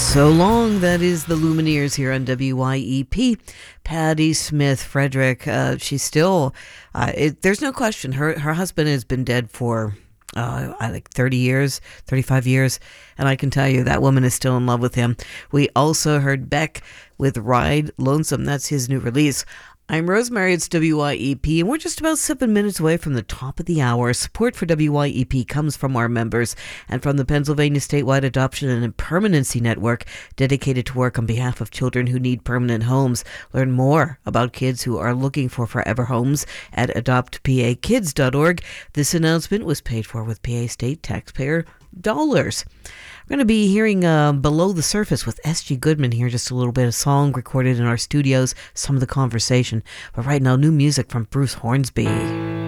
So long. That is the Lumineers here on WYEP. Patti Smith Frederick. She's still. There's no question. Her husband has been dead for like 30 years, 35 years, and I can tell you that woman is still in love with him. We also heard Beck with Ride Lonesome. That's his new release. I'm Rosemary, it's WYEP, and we're just about 7 minutes away from the top of the hour. Support for WYEP comes from our members and from the Pennsylvania Statewide Adoption and Permanency Network, dedicated to work on behalf of children who need permanent homes. Learn more about kids who are looking for forever homes at adoptpakids.org. This announcement was paid for with PA state taxpayer dollars. We're going to be hearing Below the Surface with S.G. Goodman here, just a little bit of song recorded in our studios, some of the conversation. But right now, new music from Bruce Hornsby.